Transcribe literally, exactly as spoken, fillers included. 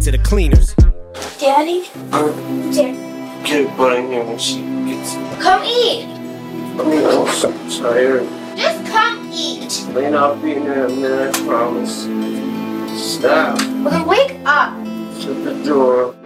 to the cleaners. Daddy? Daddy. Get it butt in here when she gets it. Come eat. I'm so tired. Just come eat. Lane, I'll be in there in a minute, I promise. Stop. Well, then wake up. Shut the door.